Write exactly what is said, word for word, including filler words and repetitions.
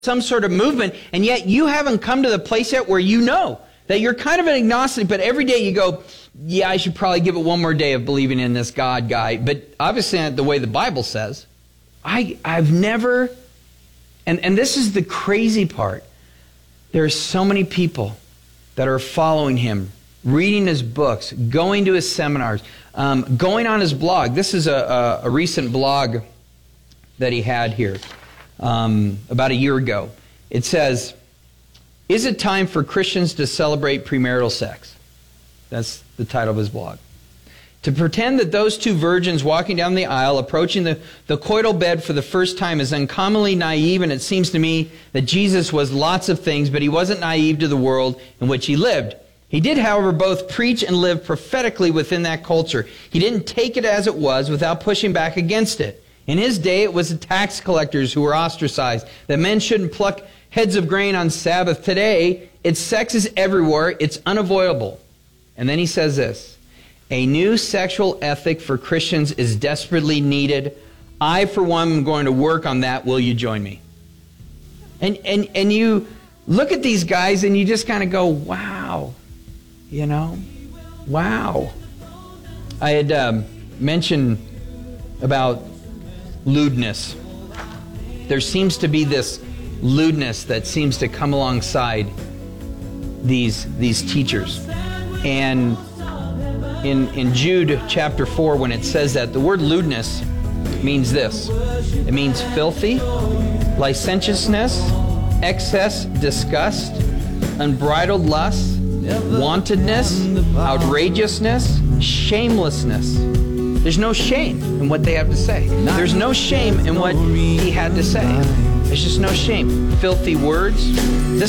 some sort of movement, and yet you haven't come to the place yet where you know that you're kind of an agnostic, but every day you go, yeah, I should probably give it one more day of believing in this God guy. But obviously not the way the Bible says. I, I've never, and, and this is the crazy part, there are so many people that are following him, reading his books, going to his seminars, um, going on his blog. This is a, a, a recent blog that he had here um, about a year ago. It says, "Is it time for Christians to celebrate premarital sex?" That's the title of his blog. "To pretend that those two virgins walking down the aisle, approaching the, the coital bed for the first time is uncommonly naive, and it seems to me that Jesus was lots of things, but he wasn't naive to the world in which he lived. He did, however, both preach and live prophetically within that culture. He didn't take it as it was without pushing back against it. In his day, it was the tax collectors who were ostracized, that men shouldn't pluck heads of grain on Sabbath. Today, it's sex is everywhere. It's unavoidable." And then he says this, "A new sexual ethic for Christians is desperately needed. I, for one, am going to work on that. Will you join me?" And and and you look at these guys and you just kind of go, wow, you know, wow. I had um, mentioned about lewdness. There seems to be this lewdness that seems to come alongside these these teachers. And in in Jude chapter four, when it says that, the word lewdness means this. It means filthy, licentiousness, excess, disgust, unbridled lust, wantedness, outrageousness, shamelessness. There's no shame in what they have to say. There's no shame in what he had to say. There's just no shame. Filthy words. This